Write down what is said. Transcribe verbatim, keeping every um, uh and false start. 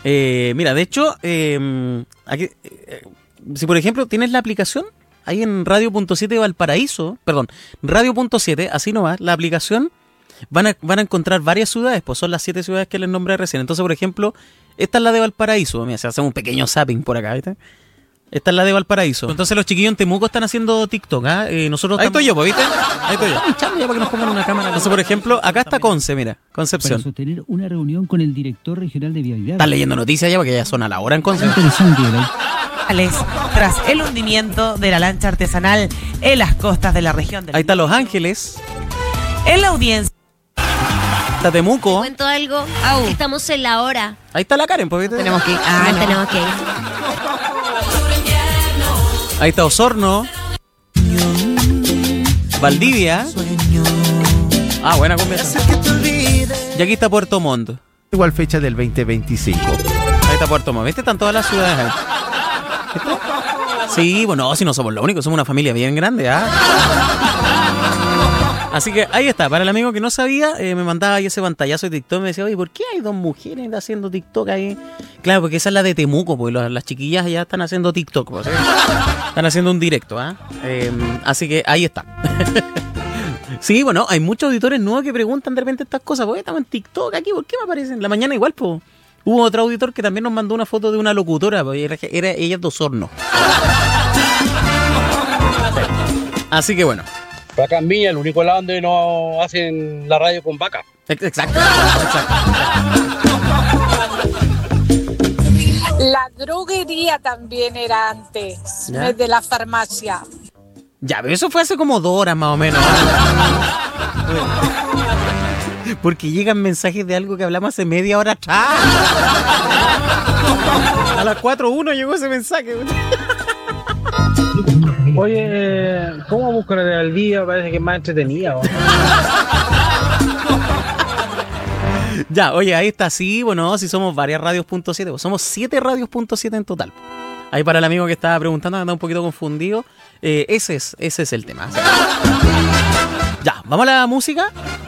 Eh, mira, de hecho, eh, aquí, eh, si por ejemplo tienes la aplicación, ahí en radio punto siete Valparaíso, perdón, radio punto siete, así nomás, la aplicación, van a, van a encontrar varias ciudades, pues son las siete ciudades que les nombré recién. Entonces, por ejemplo, esta es la de Valparaíso. Mira, se hace un pequeño zapping por acá, ¿viste? Esta es la de Valparaíso. Entonces los chiquillos en Temuco están haciendo TikTok, ¿ah? Eh, nosotros Ahí estamos... estoy yo, pues, ¿viste? Ahí estoy yo. Estamos echando ya para que nos pongan una cámara. Entonces, por ejemplo, acá está Conce, mira, Concepción. Para sostener una reunión con el director regional de Vialidad. Están leyendo noticias ya porque ya son a la hora en Conce. Interesante, ¿verdad? Tras el hundimiento de la lancha artesanal en las costas de la región del... Ahí está Los Ángeles. En la audiencia. Está Temuco. ¿Cuento algo? Estamos en la hora. Ahí está la Karen, pues, ¿viste? Tenemos que ir. Ah, no. Tenemos que ir. Ahí está Osorno. Valdivia. Ah, buena conversación. Y aquí está Puerto Montt. Igual fecha del veinte veinticinco. Ahí está Puerto Montt. ¿Viste? Están todas las ciudades ahí. Sí, bueno, si no somos los únicos, somos una familia bien grande, ¿ah? Así que ahí está, para el amigo que no sabía, eh, me mandaba ahí ese pantallazo de TikTok, me decía, oye, ¿por qué hay dos mujeres haciendo TikTok ahí? Claro, porque esa es la de Temuco, porque las, las chiquillas ya están haciendo TikTok, pues, ¿eh? Están haciendo un directo, ¿ah? Eh, así que ahí está. Sí, bueno, hay muchos auditores nuevos que preguntan de repente estas cosas, pues estamos en TikTok aquí, ¿por qué me aparecen? La mañana igual, pues. Hubo otro auditor que también nos mandó una foto de una locutora, pues era, era ella de Osorno. Así que bueno. Acá en Viña, el único lado donde no hacen la radio con vaca. Exacto, exacto. La droguería también era antes, ¿Ya? desde la farmacia. Ya, pero eso fue hace como dos horas más o menos. Porque llegan mensajes de algo que hablamos hace media hora atrás. A las cuatro uno llegó ese mensaje. Oye, ¿cómo buscar al día? Parece que es más entretenida. Ya, oye, ahí está, sí, bueno, si somos varias radios punto siete, pues somos siete radios punto siete en total. Ahí para el amigo que estaba preguntando, anda un poquito confundido, eh, ese es, ese es el tema. Ya, vamos a la música.